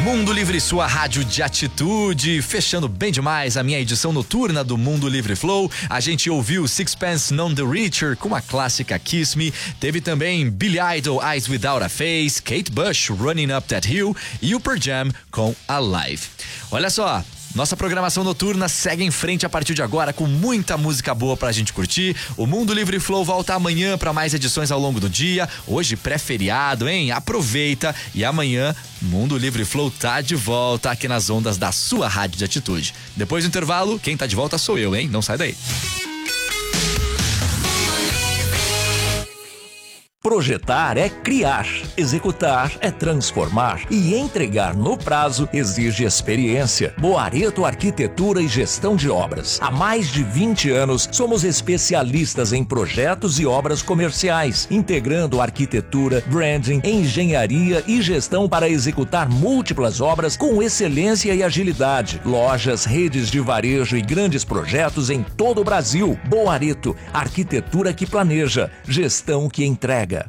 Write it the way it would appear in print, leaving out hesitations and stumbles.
Mundo Livre, sua rádio de atitude, fechando bem demais a minha edição noturna do Mundo Livre Flow. A gente ouviu Sixpence None the Richer com a clássica Kiss Me. Teve também Billy Idol, Eyes Without a Face, Kate Bush, Running Up That Hill e o Pearl Jam com Alive. Olha só, nossa programação noturna segue em frente a partir de agora com muita música boa pra gente curtir. O Mundo Livre Flow volta amanhã pra mais edições ao longo do dia. Hoje pré-feriado, hein? Aproveita e amanhã Mundo Livre Flow tá de volta aqui nas ondas da sua rádio de atitude. Depois do intervalo, quem tá de volta sou eu, hein? Não sai daí. Projetar é criar, executar é transformar e entregar no prazo exige experiência. Boareto Arquitetura e Gestão de Obras. Há mais de 20 anos somos especialistas em projetos e obras comerciais, integrando arquitetura, branding, engenharia e gestão para executar múltiplas obras com excelência e agilidade. Lojas, redes de varejo e grandes projetos em todo o Brasil. Boareto, arquitetura que planeja, gestão que entrega.